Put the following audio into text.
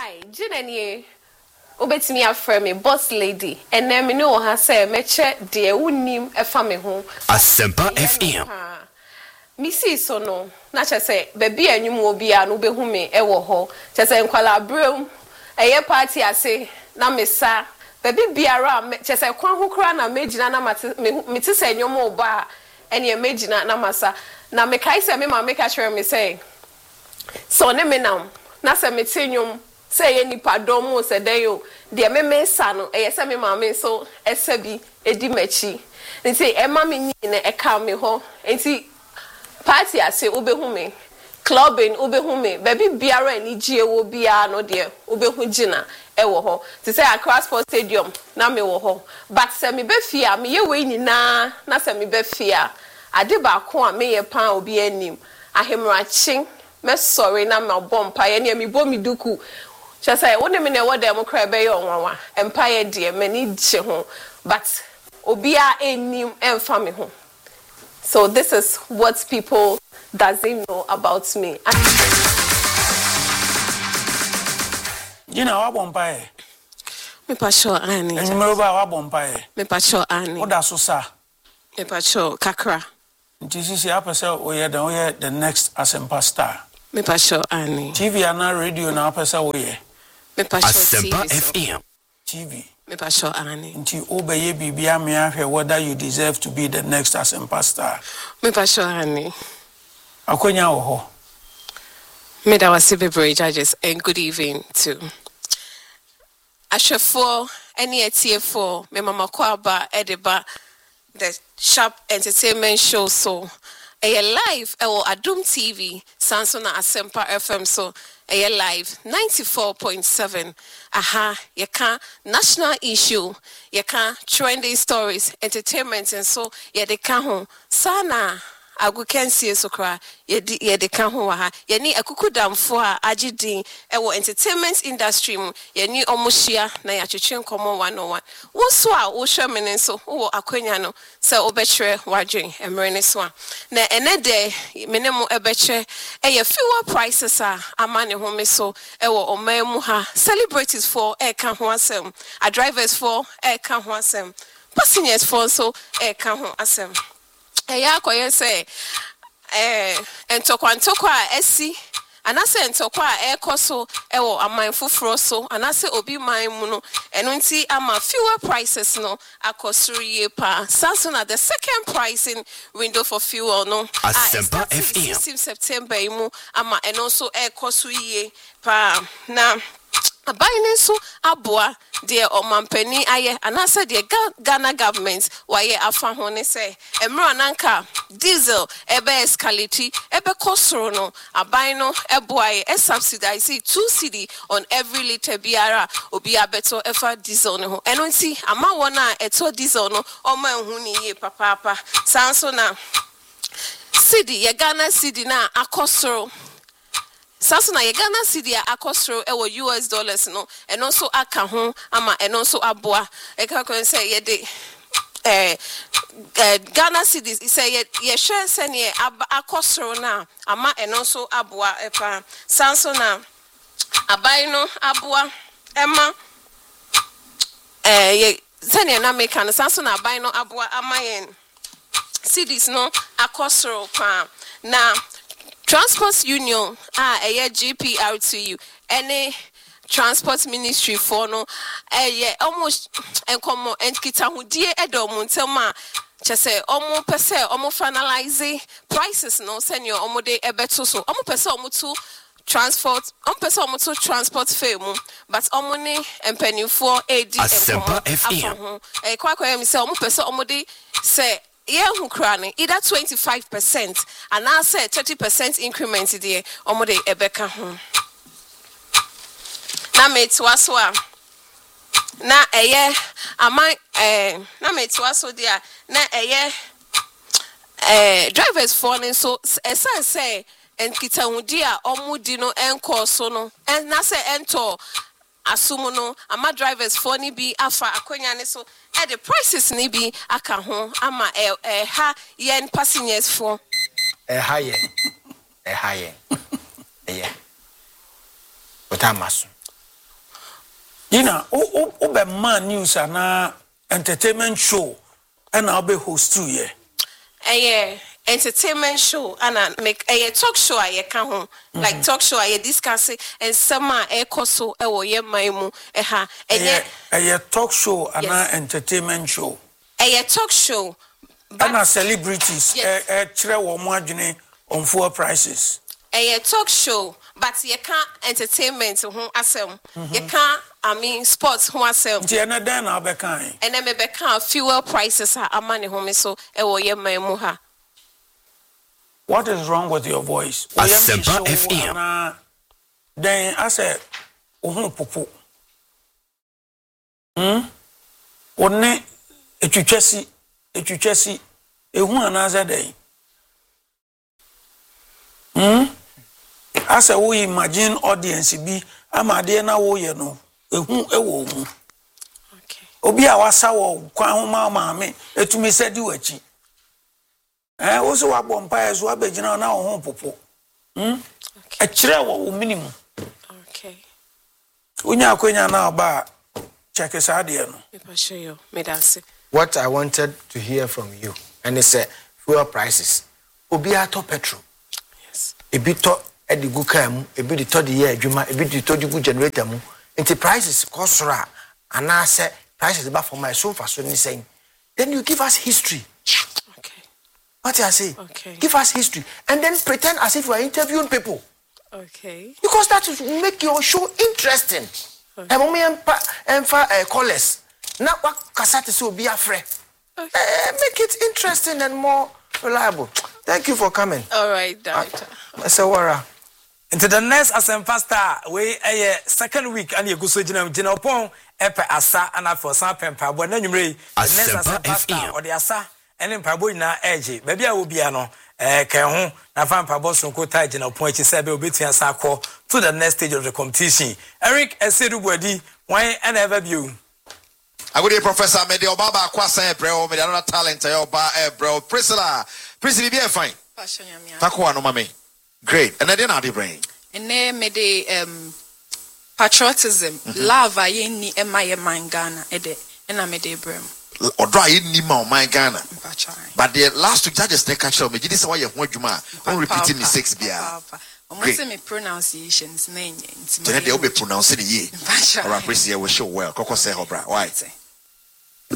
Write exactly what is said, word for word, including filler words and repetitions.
Hi, Jinanie. Obetimi afre me boss lady. Ene me no ha say meche de unim efa me ho. Asempa F M. Mi si so no. Na che say baby anwum obi a no behu me e wo ho. Che say nkwala brem eye party ase na me sa. Baby biara che say kwan ho kra na megina na mate me te say nwom oba ene megina na masa. Na me kai say me ma make sure me say. So ne me nam na say me te nwom say ye nipa dom o say dey o de me me sa no e say me ma me so esa bi edi machi nti e ma me nyi ne e ka me ho nti party ase obehu me clubbing obehu me baby biara ni gie wo bia no de obehu gina e wo ho ti say Accra Sports Stadium na me wo ho but say me be fia me ye we nyina na say me be fia ade ba ko a me ye pan obi anim ahemrachi me sorry na me bompa ye ne me bo mi duku she say woni me na wo dem kra be ye onwanwa empire de me ni gye ho but obia enim emfa me ho. So this is what people doesn't know about me. You know, I won't buy it. Me pacho ani. And you know I won't buy it. Me pacho ani. What that's so sir? Me pacho kakra. This is the episode we are the the next Asempa star. Me pacho ani. T V and radio na episode we. Me pacho Asempa F M. T V. Me pacho ani. Nti obeye bibia me ahwe whether you deserve to be the next Asempa star. Me pacho ani. Akonya wo ho. Me da wasi bebre judges and good evening too. Ashefo any etiefo me mama kwaba edeba the Sharp Entertainment Show so a live e wo Adum T V Samsung na Asempa F M so a live ninety-four point seven aha ye can national issue ye can trending stories entertainment and so ye de ka ho sana agu kensie so kra ye de ye de ka ho ha ye ni akuku damfo a agidin e wo entertainment industry mu ye ni omohia na ya twetwe nkomo one oh one wo so a wo hwe mene so wo akwanya no se obekere wadwen emre ne so a na ene de mene mu ebekere e ye fuel prices a amane ho me so e wo oman mu ha celebrities for e ka ho asem a drivers for e ka ho asem passengers for so e ka ho asem eya koye say eh entokwa ntokwa a esi anase ntokwa a ekoso ewo aman fufuro so anase obi man mu no eno nti ama fuel prices no akosuru ye pa Samsung at the second pricing window for fuel no Asempa F M sixteenth September mu ama eno so ekosuru ye pa na abayne so aboa de omampani aye anase de Ghana government waye afa ho ne say emra nanka diesel ebe escalate ebe kosoro no aban no eboa e subsidize two cedi on every liter biara obi abeto efa diesel ne ho eno nti ama wona eto diesel no oma hu ni ye papa papa sanso na cedi ye Ghana cedi na akosoro Sasa na ye Ghana cedi akosoro e wo U S dollars no and also aka ho ama and also aboa e ka ko say ye de eh Ghana cedis say ye ye hwe se ne akosoro na ama and also aboa e pa sanso na abai no aboa ema eh ye se ne na make na sanso na abai no aboa ama yen cedis no akosoro pa na Transport Union ah eh G P R T U any transport ministry for no eh almost enkomo enkita hudie edom ntema che say omo pese omo finalize prices no senior omo de ebeto so omo pese omo to transport omo pese omo to transport fare mu but omo ne empanifo ed Asempa F M eh kwa kwa mi say omo pese omo de say yeah, who crying either twenty-five percent and I said thirty percent increment there or de ebeka home. Na me to us na a year am I eh na me to us there na a year eh drivers falling so as I say and kita udia omudino enko so no and na say ento asumu no ama drivers for ni bi afa akonya ne so e the prices ni bi aka ho ama e e ha yen passengers for e ha yen e ha yen e yeah otamaso You know, o o be man news and entertainment show and I'll be host too, yeah. Eh, entertainment show and I make a talk show I can home like talk show I discuss it and some e koso e wo ye maimu e ha a talk show and entertainment show. A talk show and celebrities e chere wo mo adwene on fuel prices. A talk show but you can't entertainment who asem you can't I mean sports who asem nti ena dan na be kan ena me be kan fuel prices ha amane home so e wo ye maimu ha. What is wrong with your voice? Asempa F M. Then I said, "Oh, popo." Hmm. One, etwetwesi, etwetwesi, ehu anaza dey. Hmm. I said, we imagine audience bi amade na wo ye no. Ehu ewo mu. Okay. Obi a wasa wo kwan ho ma ma me, etumi sedi wachi. Eh, also wa bompa so abegina na ho popo. Hm? A kire wo minimum. Okay. Unya akwenya na oba check sade no. Me pa show you. Me dance. What I wanted to hear from you and it's uh, fuel prices. Obi ato petrol. Yes. Ebi to e di gu car mu, ebi di to di ye adwuma, ebi di to di gu generator mu. Nti prices kosora ana say prices ba for my so far so ni saying. Then you give us history. What I say? Okay. Give us history and then pretend as if you are interviewing people. Okay. Because that will make your show interesting. Okay. And for callers, not what cassette so be afraid. Okay. Uh, make it interesting and more reliable. Thank you for coming. All right, doctor. Uh, so Wara. Into the next Asempa Star, we a second week and you go so jina jina upon epe asa and for some pempa. But then you may the next Asempa Star or the asa. And pabo na edge baby a wo bia no eh kan ho na fa pabo sonko taje na pon achi sebe obetua sakọ to the next stage of the competition. Eric Esedu Bwadi wan and ever view agodi Professor Mede Obaba Kwasa Ebreo Mede another talent e oba Ebreo Priscilla Priscilla be fine passion yamia takwa no mame great and then na dey brain ene mede um patriotism love aye ni ema ye mangana ede ena mede Ebreo Odo ayi ni ma o man Ghana. But the last two judges they catch me. This why you ho adwuma. On repeating mistakes bia. Almost say me pronunciations na nye. Then they will be pronounced the ye. Or appreciate we show well. Koko say hobra. Why?